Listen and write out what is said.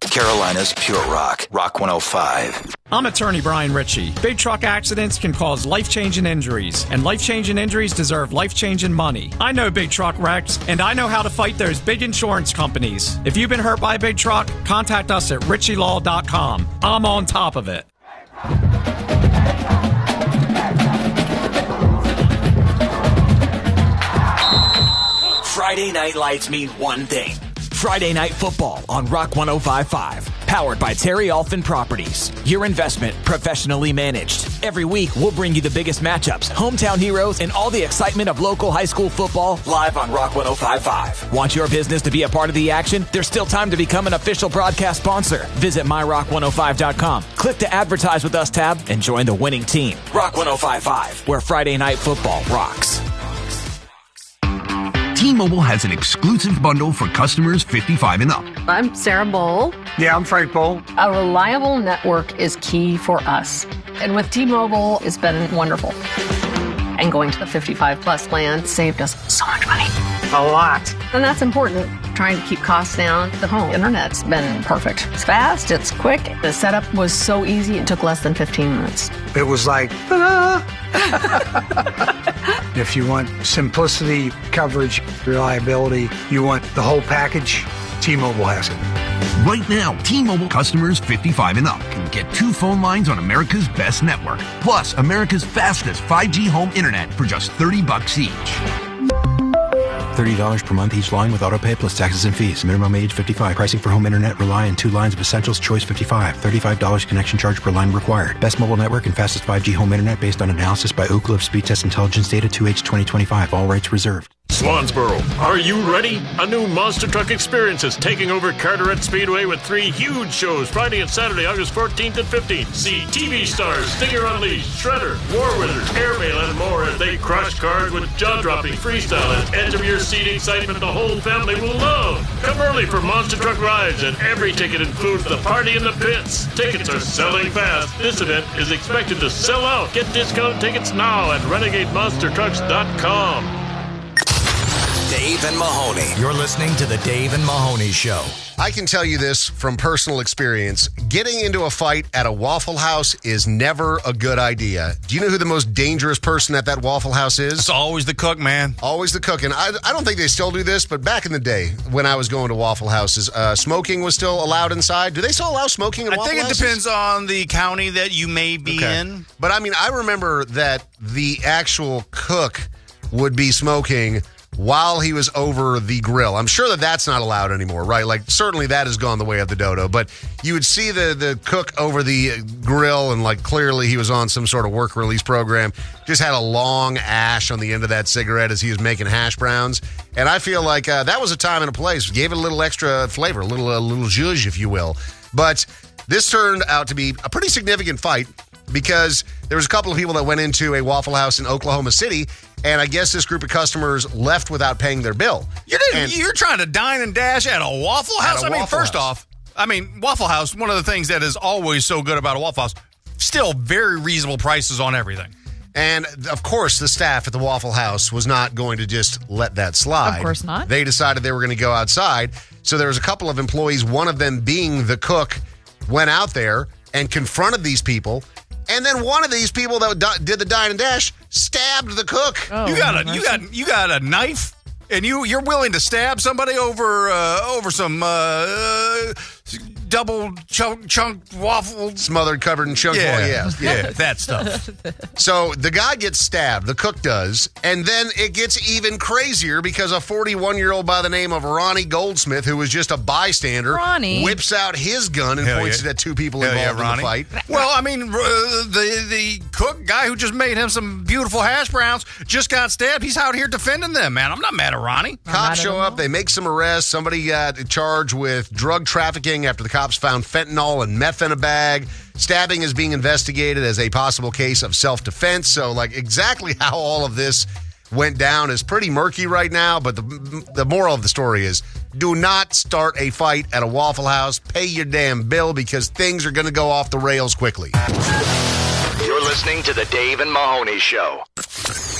North Carolina's Pure Rock, Rock 105. I'm attorney Brian Ritchie. Big truck accidents can cause life-changing injuries, and life-changing injuries deserve life-changing money. I know big truck wrecks, and I know how to fight those big insurance companies. If you've been hurt by a big truck, contact us at ritchielaw.com. I'm on top of it. Friday Night Lights mean one thing. Friday Night Football on Rock 105.5. Powered by Terry Alfin Properties. Your investment professionally managed. Every week, we'll bring you the biggest matchups, hometown heroes, and all the excitement of local high school football live on Rock 105.5. Want your business to be a part of the action? There's still time to become an official broadcast sponsor. Visit myrock105.com. Click the Advertise with Us tab and join the winning team. Rock 105.5, where Friday Night Football rocks. T-Mobile has an exclusive bundle for customers 55 and up. I'm Sarah Bowl. Yeah, I'm Frank Bowl. A reliable network is key for us. And with T-Mobile, it's been wonderful. And going to the 55-plus plan saved us so much money. A lot. And that's important. Trying to keep costs down. The home internet's been perfect. It's fast, it's quick. The setup was so easy, it took less than 15 minutes. It was like, ta-da! If you want simplicity, coverage, reliability, you want the whole package, T-Mobile has it. Right now, T-Mobile customers 55 and up can get 2 phone lines on America's best network, plus America's fastest 5G home internet for just $30 each. $30 per month each line with autopay plus taxes and fees. Minimum age 55. Pricing for home internet rely on 2 lines of Essentials Choice 55. $35 connection charge per line required. Best mobile network and fastest 5G home internet based on analysis by Ookla of Speed Test Intelligence data 2H 2025. All rights reserved. Swansboro, are you ready? A new monster truck experience is taking over Carteret Speedway with 3 huge shows Friday and Saturday, August 14th and 15th. See TV stars Stinger Unleashed, Shredder, War Wizard, Airmail, and more as they crush cars with jaw-dropping freestyle and edge-of-your-seat excitement the whole family will love. Come early for monster truck rides, and every ticket includes the party in the pits. Tickets are selling fast. This event is expected to sell out. Get discount tickets now at RenegadeMonsterTrucks.com. Dave and Mahoney. You're listening to The Dave and Mahoney Show. I can tell you this from personal experience. Getting into a fight at a Waffle House is never a good idea. Do you know who the most dangerous person at that Waffle House is? It's always the cook, man. Always the cook. And I don't think they still do this, but back in the day when I was going to Waffle Houses, smoking was still allowed inside. Do they still allow smoking in Waffle Houses? I think it depends on the county that you may be in. But I mean, I remember that the actual cook would be smoking while he was over the grill. I'm sure that that's not allowed anymore, right? Like, certainly that has gone the way of the dodo, but you would see the cook over the grill, and like clearly he was on some sort of work release program, just had a long ash on the end of that cigarette as he was making hash browns. And I feel like that was a time and a place. Gave it a little extra flavor, a little zhuzh, if you will. But this turned out to be a pretty significant fight because there was a couple of people that went into a Waffle House in Oklahoma City, and I guess this group of customers left without paying their bill. You're trying to dine and dash at a Waffle House? First off, Waffle House, one of the things that is always so good about a Waffle House, still very reasonable prices on everything. And, of course, the staff at the Waffle House was not going to just let that slide. Of course not. They decided they were going to go outside. So there was a couple of employees, one of them being the cook, went out there and confronted these people. And then one of these people that did the dine and dash stabbed the cook. Oh, you got a knife, and you're willing to stab somebody over some double chunk waffle, smothered, covered in chunk. Yeah, that stuff. So the guy gets stabbed, the cook does, and then it gets even crazier because a 41-year-old by the name of Ronnie Goldsmith, who was just a bystander, whips out his gun and points it at 2 people involved in the fight. Well, I mean, the cook guy who just made him some beautiful hash browns just got stabbed. He's out here defending them, man. I'm not mad at Ronnie. Cops show up. They make some arrests. Somebody got charged with drug trafficking after the cops found fentanyl and meth in a bag. Stabbing is being investigated as a possible case of self-defense. So, like, exactly how all of this went down is pretty murky right now. But the moral of the story is, do not start a fight at a Waffle House. Pay your damn bill because things are going to go off the rails quickly. You're listening to The Dave and Mahoney Show.